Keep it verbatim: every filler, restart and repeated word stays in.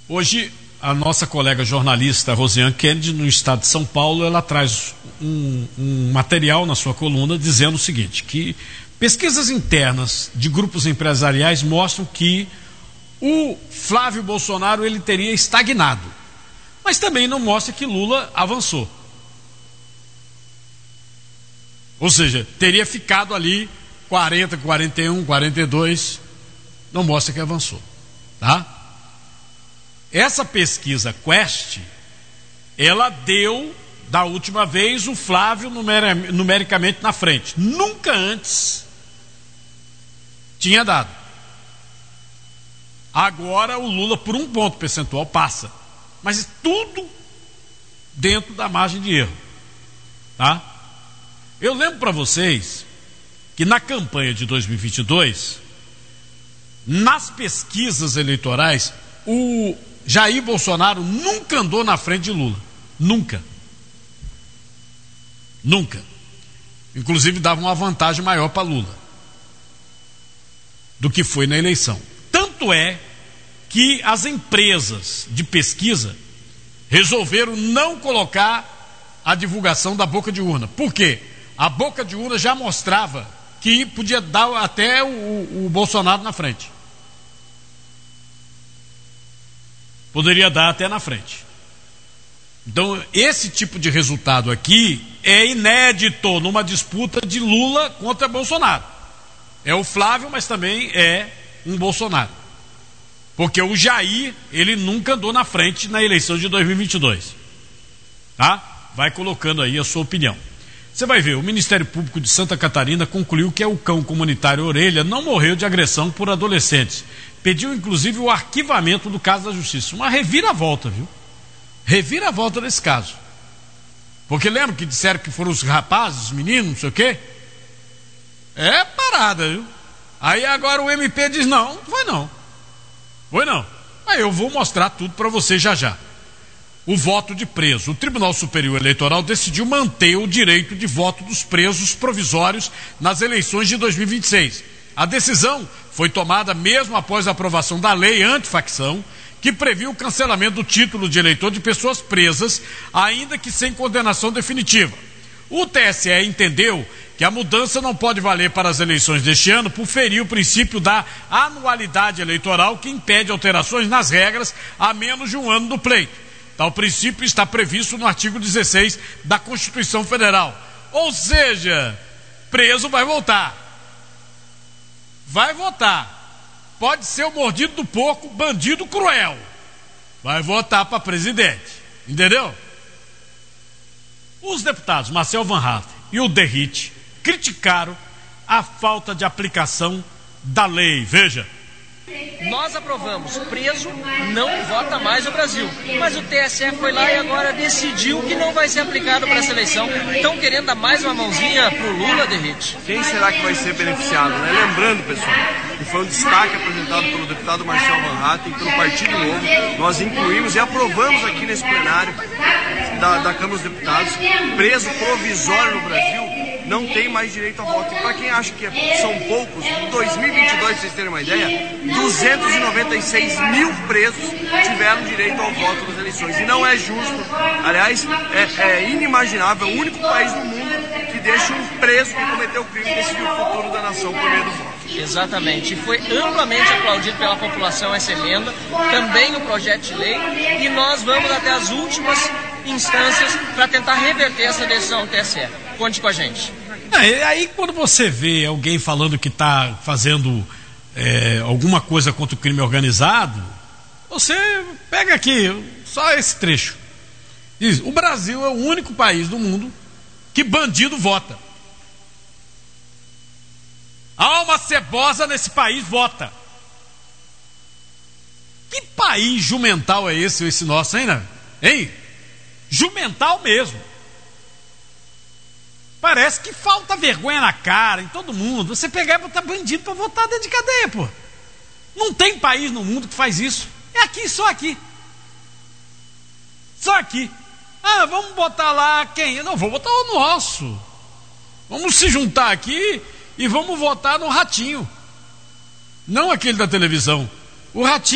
Hoje, a nossa colega jornalista Rosiane Kennedy, no estado de São Paulo, ela traz um, um material na sua coluna dizendo o seguinte, que pesquisas internas de grupos empresariais mostram que o Flávio Bolsonaro ele teria estagnado, mas também não mostra que Lula avançou. Ou seja, teria ficado ali quarenta, quarenta e um, quarenta e dois, não mostra que avançou, tá? Essa pesquisa Quest, ela deu, da última vez, o Flávio numer- numericamente na frente. Nunca antes tinha dado. Agora o Lula, por um ponto percentual, passa. Mas tudo dentro da margem de erro. Tá? Eu lembro para vocês que na campanha de dois mil e vinte e dois, nas pesquisas eleitorais, o Jair Bolsonaro nunca andou na frente de Lula. Nunca. Nunca. Inclusive dava uma vantagem maior para Lula do que foi na eleição. Tanto é que as empresas de pesquisa resolveram não colocar a divulgação da boca de urna. Por quê? A boca de urna já mostrava que podia dar até o, o Bolsonaro na frente. Poderia dar até na frente. Então, esse tipo de resultado aqui é inédito numa disputa de Lula contra Bolsonaro. É o Flávio, mas também é um Bolsonaro. Porque o Jair, ele nunca andou na frente na eleição de dois mil e vinte e dois. Tá? Vai colocando aí a sua opinião. Você vai ver, o Ministério Público de Santa Catarina concluiu que o cão comunitário Orelha não morreu de agressão por adolescentes. Pediu, inclusive, o arquivamento do caso da Justiça. Uma reviravolta, viu? Reviravolta desse caso. Porque lembra que disseram que foram os rapazes, os meninos, não sei o quê? É parada, viu? Aí agora o M P diz, não, não foi não. Foi não. Aí eu vou mostrar tudo para você já já. O voto de preso. O Tribunal Superior Eleitoral decidiu manter o direito de voto dos presos provisórios nas eleições de dois mil e vinte e seis. A decisão foi tomada mesmo após a aprovação da lei antifacção, que previu o cancelamento do título de eleitor de pessoas presas, ainda que sem condenação definitiva. O T S E entendeu que a mudança não pode valer para as eleições deste ano por ferir o princípio da anualidade eleitoral, que impede alterações nas regras a menos de um ano do pleito. Tal princípio está previsto no artigo dezesseis da Constituição Federal. Ou seja, preso vai voltar. Vai votar. Pode ser o mordido do porco, bandido cruel. Vai votar para presidente. Entendeu? Os deputados Marcel Van Hatten e o Derrite criticaram a falta de aplicação da lei. Veja. Nós aprovamos, preso não vota mais no Brasil, mas o T S E foi lá e agora decidiu que não vai ser aplicado para essa eleição. Estão querendo dar mais uma mãozinha pro Lula, Derrite? Quem será que vai ser beneficiado, né? Lembrando, pessoal, que foi um destaque apresentado pelo deputado Marcel Van Hatten, pelo Partido Novo. Nós incluímos e aprovamos aqui nesse plenário da, da Câmara dos Deputados, preso provisório no Brasil não tem mais direito a voto. E para quem acha que são poucos, em dois mil e vinte e dois, para vocês terem uma ideia, duzentos e noventa e seis mil presos tiveram direito ao voto nas eleições. E não é justo, aliás, é, é inimaginável, o único país no mundo que deixa um preso que cometeu o crime decidir o futuro da nação por meio do voto. Exatamente, e foi amplamente aplaudido pela população essa emenda, também o projeto de lei, e nós vamos até as últimas instâncias para tentar reverter essa decisão do T S E. Conte com a gente. É, aí quando você vê alguém falando que está fazendo é, alguma coisa contra o crime organizado, você pega aqui só esse trecho. Diz, o Brasil é o único país do mundo que bandido vota. A alma cebosa nesse país vota. Que país jumental é esse, esse nosso, hein, né? Hein? Jumental mesmo. Parece que falta vergonha na cara em todo mundo. Você pegar e botar bandido para votar dentro de cadeia, pô. Não tem país no mundo que faz isso. É aqui, só aqui. Só aqui. Ah, vamos botar lá quem? Não, vou botar o nosso. Vamos se juntar aqui e vamos votar no Ratinho. Não aquele da televisão. O Ratinho.